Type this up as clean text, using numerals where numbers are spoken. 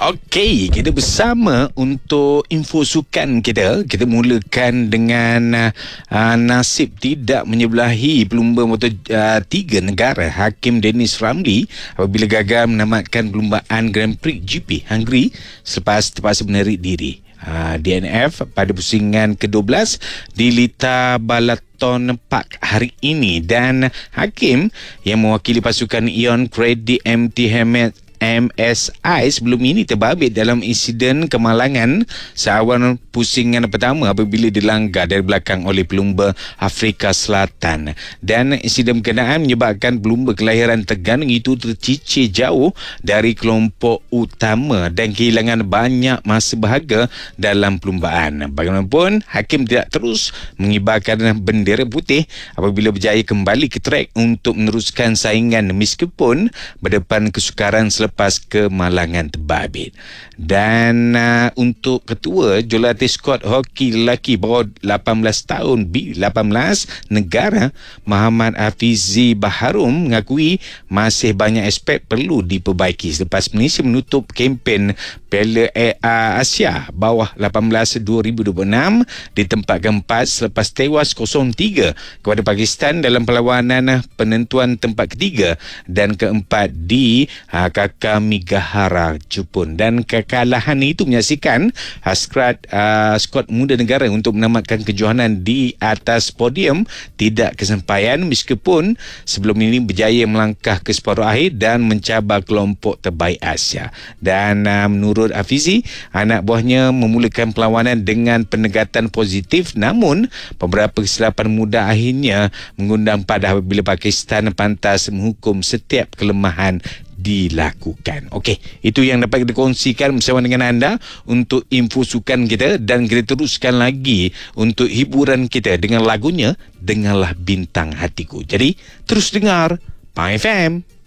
Okey, kita bersama untuk info sukan kita. Kita mulakan dengan nasib tidak menyebelahi pelumba Moto3 negara Hakim Dennis Ramli apabila gagal menamatkan perlumbaan Grand Prix GP Hungary selepas terpaksa menarik diri. DNF pada pusingan ke-12 di Lita Balaton Park hari ini, dan Hakim yang mewakili pasukan Ion Credit MT Hemet MSI sebelum ini terbabit dalam insiden kemalangan seawal pusingan pertama apabila dilanggar dari belakang oleh pelumba Afrika Selatan, dan insiden berkenaan menyebabkan pelumba kelahiran Terengganu itu tercicir jauh dari kelompok utama dan kehilangan banyak masa berharga dalam perlumbaan. Bagaimanapun, Hakim tidak terus mengibarkan bendera putih apabila berjaya kembali ke trek untuk meneruskan saingan meskipun berdepan kesukaran selepas kemalangan terbabit. Dan untuk ketua jurulatih skuad hoki lelaki bawah 18 tahun B18 negara Muhammad Hafizi Baharum mengakui masih banyak aspek perlu diperbaiki selepas Malaysia menutup kempen Piala Asia bawah 18 2026 di tempat keempat selepas tewas 0-3 kepada Pakistan dalam perlawanan penentuan tempat ketiga dan keempat di Kakamigahara, Jepun. Dan kekalahan itu menyaksikan skuad muda negara untuk menamatkan kejohanan di atas podium tidak kesampaian meskipun sebelum ini berjaya melangkah ke separuh akhir dan mencabar kelompok terbaik Asia. Dan menurut Hafizi, anak buahnya memulakan perlawanan dengan pendekatan positif, namun beberapa kesilapan mudah akhirnya mengundang pada apabila Pakistan pantas menghukum setiap kelemahan dilakukan. Okey, itu yang dapat kita kongsikan bersama dengan anda untuk info sukan kita, dan kita teruskan lagi untuk hiburan kita dengan lagunya Dengarlah Bintang Hatiku. Jadi terus dengar Pai FM.